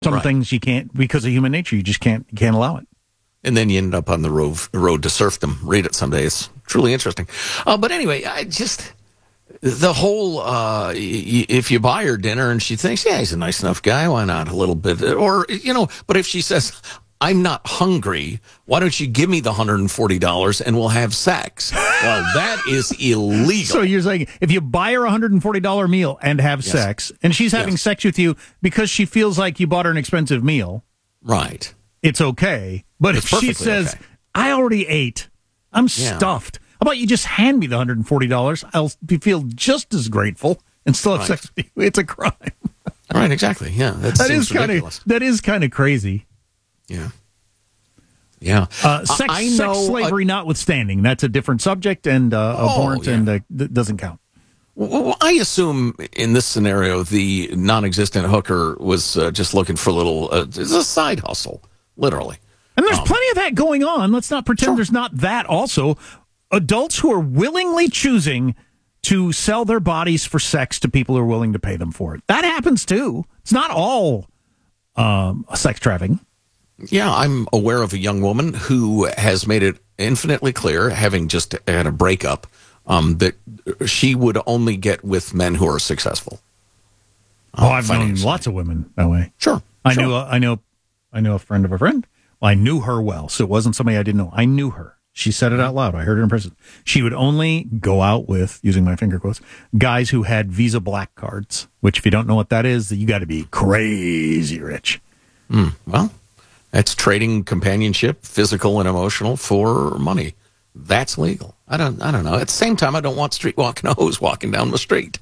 Some things you can't, because of human nature, you just can't allow it. And then you end up on the road to serfdom. Read it someday. It's truly interesting. But anyway, the whole, if you buy her dinner and she thinks, yeah, he's a nice enough guy, why not a little bit? Or, but if she says, I'm not hungry, why don't you give me the $140 and we'll have sex? Well, that is illegal. So you're saying if you buy her a $140 meal and have sex, and she's having sex with you because she feels like you bought her an expensive meal, right? It's okay. But if she says, I already ate, I'm stuffed, how about you just hand me the $140? I'll feel just as grateful and still have sex with you. It's a crime. Right, exactly. Yeah, that is kind of crazy. Yeah. Yeah. Sex slavery notwithstanding, that's a different subject and abhorrent and doesn't count. Well, I assume in this scenario, the non-existent hooker was just looking for a side hustle, literally. And there's plenty of that going on. Let's not pretend there's not that also. Adults who are willingly choosing to sell their bodies for sex to people who are willing to pay them for it. That happens too. It's not all sex trafficking. Yeah, I'm aware of a young woman who has made it infinitely clear, having just had a breakup, that she would only get with men who are successful. I've known lots of women that way. Sure. I knew a friend of a friend. Well, I knew her well, so it wasn't somebody I didn't know. I knew her. She said it out loud. I heard it in person. She would only go out with, using my finger quotes, guys who had Visa Black cards, which if you don't know what that is, you got to be crazy rich. Well, that's trading companionship, physical and emotional, for money. That's legal. I don't know. At the same time, I don't want street walking hoes walking down the street.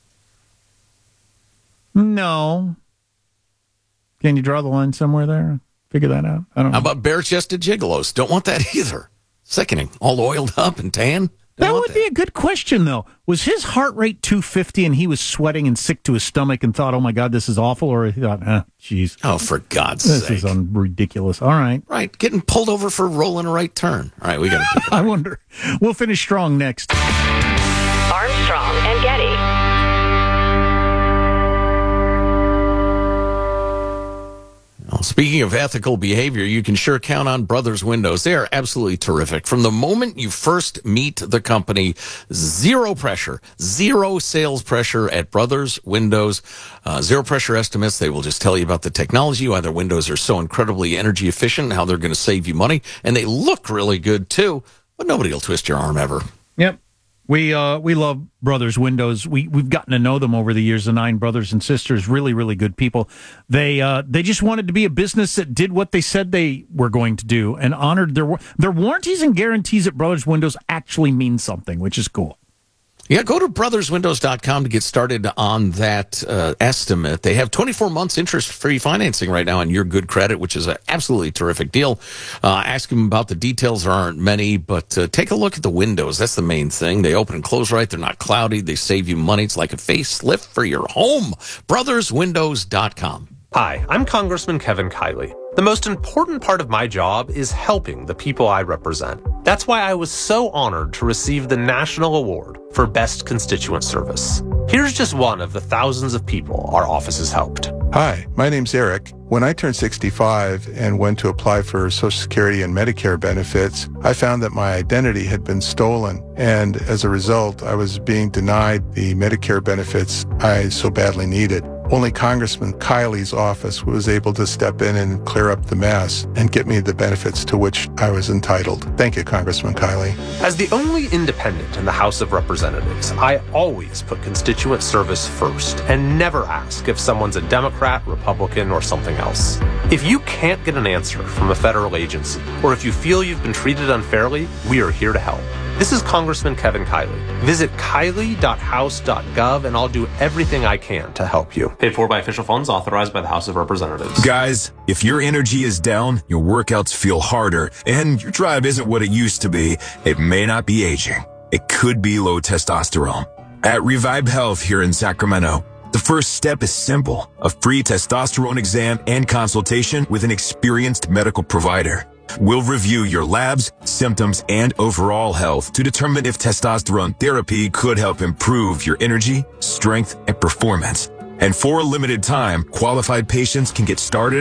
No. Can you draw the line somewhere there? Figure that out? I don't know. How about bare-chested gigolos? Don't want that either. Sickening. All oiled up and tan. That would be a good question, though. Was his heart rate 250 and he was sweating and sick to his stomach and thought, oh, my God, this is awful? Or he thought, jeez. Oh, for God's sake. This is ridiculous. All right. Right. Getting pulled over for rolling a right turn. All right, we got to do it. I wonder. We'll finish strong next. Armstrong and Getty. Well, speaking of ethical behavior, you can sure count on Brothers Windows. They are absolutely terrific. From the moment you first meet the company, zero pressure, zero sales pressure at Brothers Windows. Zero pressure estimates. They will just tell you about the technology, why their windows are so incredibly energy efficient, how they're going to save you money. And they look really good, too. But nobody will twist your arm ever. Yep. We love Brothers Windows. We've gotten to know them over the years, the 9 brothers and sisters, really, really good people. They just wanted to be a business that did what they said they were going to do and honored their warranties and guarantees at Brothers Windows actually mean something, which is cool. Yeah, go to brotherswindows.com to get started on that estimate. They have 24 months interest-free financing right now on your good credit, which is an absolutely terrific deal. Ask them about the details. There aren't many, but take a look at the windows. That's the main thing. They open and close right. They're not cloudy. They save you money. It's like a facelift for your home. brotherswindows.com. Hi, I'm Congressman Kevin Kiley. The most important part of my job is helping the people I represent. That's why I was so honored to receive the National Award for Best Constituent Service. Here's just one of the thousands of people our office has helped. Hi, my name's Eric. When I turned 65 and went to apply for Social Security and Medicare benefits, I found that my identity had been stolen, and as a result, I was being denied the Medicare benefits I so badly needed. Only Congressman Kiley's office was able to step in and clear up the mess and get me the benefits to which I was entitled. Thank you, Congressman Kiley. As the only independent in the House of Representatives, I always put constituent service first and never ask if someone's a Democrat, Republican, or something else. If you can't get an answer from a federal agency, or if you feel you've been treated unfairly, we are here to help. This is Congressman Kevin Kiley. Visit kiley.house.gov and I'll do everything I can to help you. Paid for by official funds authorized by the House of Representatives. Guys, if your energy is down, your workouts feel harder, and your drive isn't what it used to be, it may not be aging. It could be low testosterone. At Revive Health here in Sacramento, the first step is simple: a free testosterone exam and consultation with an experienced medical provider. We'll review your labs, symptoms, and overall health to determine if testosterone therapy could help improve your energy, strength, and performance. And for a limited time, qualified patients can get started